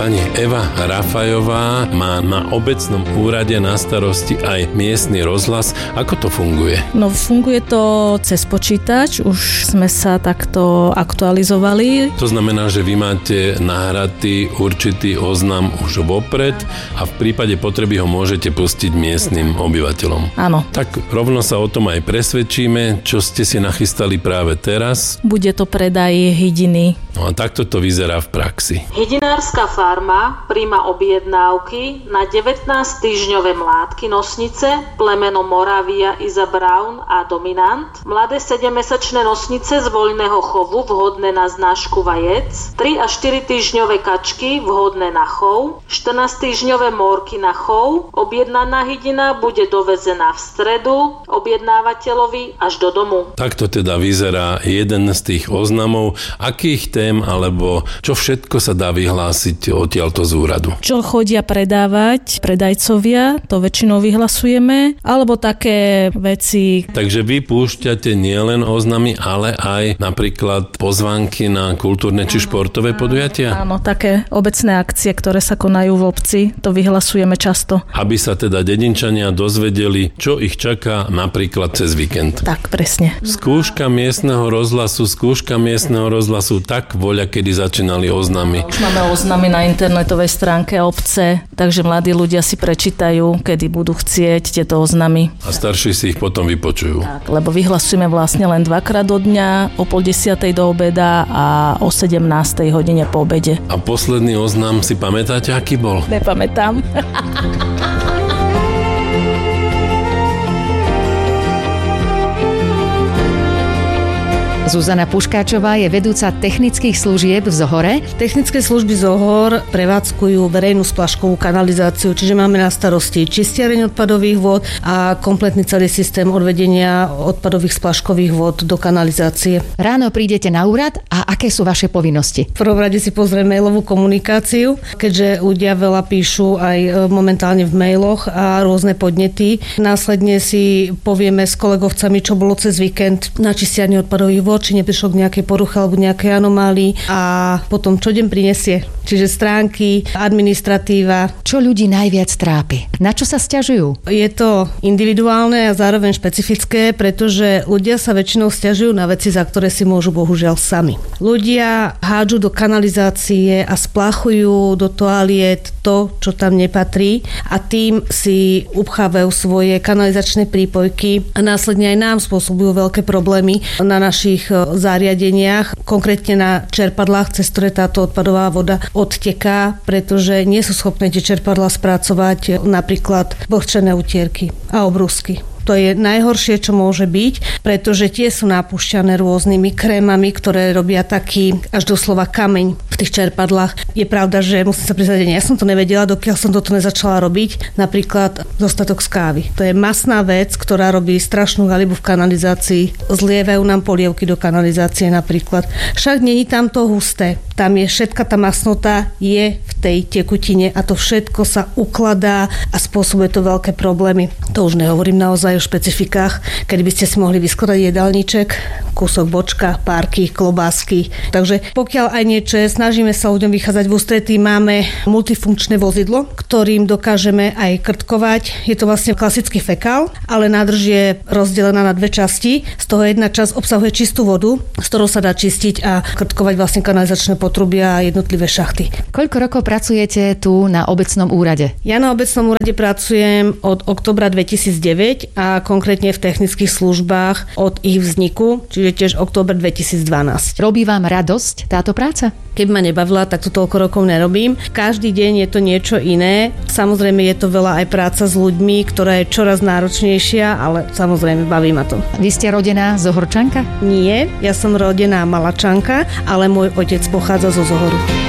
Pani Eva Rafajová má na obecnom úrade na starosti aj miestny rozhlas. Ako to funguje? No funguje to cez počítač, už sme sa takto aktualizovali. To znamená, že vy máte nahratý určitý oznam už vopred a v prípade potreby ho môžete pustiť miestnym obyvateľom. Áno. Tak rovno sa o tom aj presvedčíme, čo ste si nachystali práve teraz. Bude to predaj hydiny. No a takto to vyzerá v praxi. Hydinárska farma príjma objednávky na 19-týždňové mládky nosnice plemeno Moravia Iza Brown a Dominant, mladé 7-mesačné nosnice z voľného chovu vhodné na znášku vajec, 3 a 4 týždňové kačky vhodné na chov, 14-týždňové mórky na chov. Objednaná hydina bude dovezená v stredu objednávateľovi až do domu. Takto teda vyzerá jeden z tých oznamov. Akých tém alebo čo všetko sa dá vyhlásiť odtiaľto z úradu? Čo chodia predávať predajcovia, to väčšinou vyhlasujeme, alebo také veci. Takže vy púšťate nielen oznamy, ale aj napríklad pozvánky na kultúrne či športové podujatia? Áno, také obecné akcie, ktoré sa konajú v obci, to vyhlasujeme často. Aby sa teda dedinčania dozvedeli, čo ich čaká napríklad cez víkend. Tak, presne. Skúška miestneho rozhlasu, tak voľa, kedy začínali oznamy. Už máme oznamy na internetovej stránke obce, takže mladí ľudia si prečítajú, kedy budú chcieť tieto oznamy. A starší si ich potom vypočujú. Tak, lebo vyhlasujeme vlastne len 2-krát do dňa, o 9:30 do obeda a o 17:00 hodine po obede. A posledný oznam si pamätáte, aký bol? Nepamätám. Zuzana Puškáčová je vedúca technických služieb v Zohore. Technické služby Zohor prevádzkujú verejnú splaškovú kanalizáciu, čiže máme na starosti čistiareň odpadových vôd a kompletný celý systém odvedenia odpadových splaškových vôd do kanalizácie. Ráno prídete na úrad a aké sú vaše povinnosti? V prvom rade si pozrieme mailovú komunikáciu, keďže ľudia veľa píšu aj momentálne v mailoch a rôzne podnety. Následne si povieme s kolegovcami, čo bolo cez víkend na čistiarni odpadových vôd, či neprišlo k nejakej poruche alebo nejakej anomálii a potom čo deň prinesie. Čiže stránky, administratíva. Čo ľudí najviac trápi? Na čo sa sťažujú? Je to individuálne a zároveň špecifické, pretože ľudia sa väčšinou sťažujú na veci, za ktoré si môžu bohužiaľ sami. Ľudia hádžu do kanalizácie a splachujú do toaliet to, čo tam nepatrí a tým si upchávajú svoje kanalizačné prípojky a následne aj nám spôsobujú veľké problémy na našich zariadeniach, konkrétne na čerpadlách, cez ktoré táto odpadová voda odteká, pretože nie sú schopné tie čerpadlá spracovať napríklad vlhčené utierky a obrúsky. To je najhoršie, čo môže byť, pretože tie sú napúšťané rôznymi krémami, ktoré robia taký až doslova kameň v tých čerpadlách. Je pravda, že musím sa priznať, ja som to nevedela, dokiaľ som toto nezačala robiť. Napríklad dostatok z kávy. To je masná vec, ktorá robí strašnú galibu v kanalizácii. Zlievajú nám polievky do kanalizácie napríklad. Však není tam to husté. Tam je všetka tá masnota je v tej tekutine a to všetko sa ukladá a spôsobuje to veľké problémy. To už nehovorím naozaj o špecifikách, kedy by ste si mohli vyskladať jedálniček, kúsok bočka, párky, klobásky. Takže pokiaľ aj niečo je, snažíme sa ľuďom vychádzať v ústretí, máme multifunkčné vozidlo, ktorým dokážeme aj krtkovať. Je to vlastne klasický fekál, ale nádrž je rozdelená na dve časti. Z toho jedna časť obsahuje čistú vodu, s ktorou sa dá čistiť a krtkovať vlastne kanalizačné potrubia a jednotlivé šachty. Koľko rokov pracujete tu na obecnom úrade? Ja na obecnom úrade pracujem od októbra 2009 a konkrétne v technických službách od ich vzniku, čiže tiež október 2012. Robí vám radosť táto práca? Keď ma nebavila, tak to toľko rokov nerobím. Každý deň je to niečo iné. Samozrejme je to veľa aj práca s ľuďmi, ktorá je čoraz náročnejšia, ale samozrejme baví ma to. Vy ste rodená Zohorčanka? Nie, ja som rodená Malačanka, ale môj otec pochádza zo Zohoru.